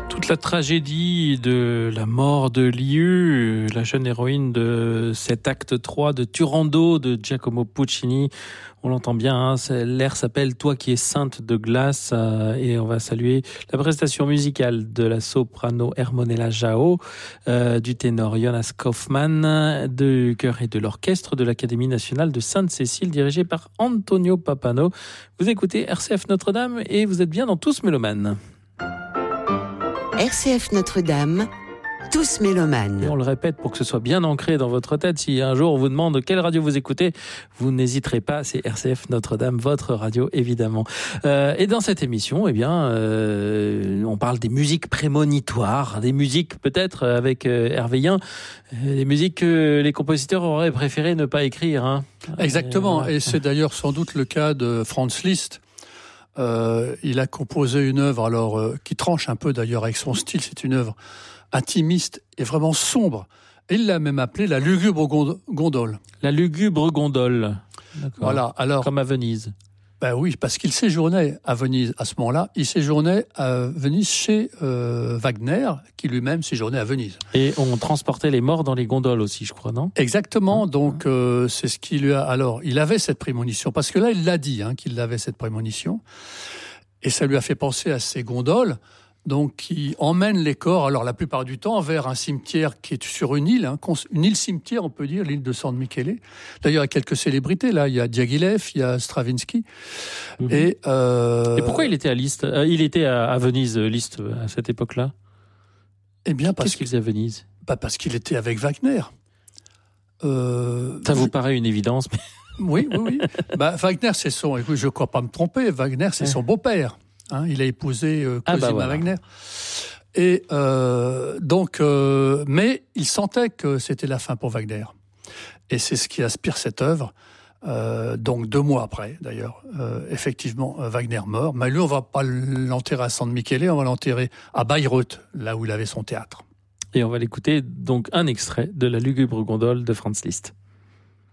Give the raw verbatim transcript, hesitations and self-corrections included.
Toute la tragédie de la mort de Liu, la jeune héroïne de cet acte trois de Turandot de Giacomo Puccini. On l'entend bien, hein, l'air s'appelle « Toi qui es sainte de glace » euh, et on va saluer la prestation musicale de la soprano Hermonella Jao, euh, du ténor Jonas Kaufmann, du chœur et de l'orchestre de l'Académie nationale de Sainte-Cécile, dirigé par Antonio Papano. Vous écoutez R C F Notre-Dame et vous êtes bien dans Tous Mélomanes. R C F Notre-Dame, Tous Mélomanes. Et on le répète pour que ce soit bien ancré dans votre tête. Si un jour on vous demande quelle radio vous écoutez, vous n'hésiterez pas, c'est R C F Notre-Dame, votre radio évidemment. Euh, et dans cette émission, eh bien, euh, on parle des musiques prémonitoires, des musiques peut-être avec euh, Hervé Yen, des musiques que les compositeurs auraient préféré ne pas écrire. Hein. Exactement, et, voilà. Et c'est d'ailleurs sans doute le cas de Franz Liszt. Euh, il a composé une œuvre alors euh, qui tranche un peu d'ailleurs avec son style. C'est une œuvre intimiste et vraiment sombre. Et il l'a même appelée la lugubre gondole. La lugubre gondole. D'accord. Voilà. Alors comme à Venise. Ben oui, parce qu'il séjournait à Venise à ce moment-là. Il séjournait à Venise chez euh, Wagner, qui lui-même séjournait à Venise. Et on transportait les morts dans les gondoles aussi, je crois, non ? Exactement. Donc euh, c'est ce qui lui a. Alors, il avait cette prémonition, parce que là, il l'a dit, hein, qu'il avait cette prémonition, et ça lui a fait penser à ces gondoles. Donc, qui emmènent les corps, alors la plupart du temps, vers un cimetière qui est sur une île, hein, une île cimetière, on peut dire, l'île de San Michele. D'ailleurs, il y a quelques célébrités, là, il y a Diaghilev, il y a Stravinsky. Mmh. Et, euh... et pourquoi il était à Liszt euh, Il était à, à Venise, Liszt, à cette époque-là. Eh bien, parce Qu'est-ce qu'il faisait à Venise ? Bah parce qu'il était avec Wagner. Euh... Ça vous paraît une évidence mais... Oui, oui, oui. bah, Wagner, c'est son... Écoute, je ne crois pas me tromper, Wagner, c'est ouais. son beau-père. Hein, il a épousé euh, Cosima ah bah voilà. Wagner. Et euh, donc, euh, mais il sentait que c'était la fin pour Wagner. Et c'est ce qui inspire cette œuvre. Euh, donc deux mois après, d'ailleurs, euh, effectivement, Wagner mort. Mais lui, on va pas l'enterrer à San Michele, on va l'enterrer à Bayreuth, là où il avait son théâtre. Et on va l'écouter donc un extrait de la lugubre gondole de Franz Liszt.